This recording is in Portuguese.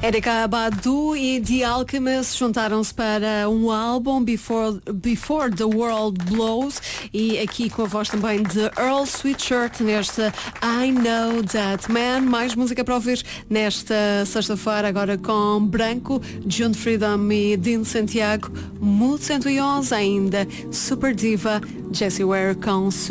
Erykah Badu e The Alchemist juntaram-se para um álbum Before the World Blows, e aqui com a voz também de Earl Sweatshirt neste I Know That Man. Mais música para ouvir nesta sexta-feira, agora com Branco, June Freedom e Dean Santiago, Mood 111, ainda Super Diva, Jessie Ware com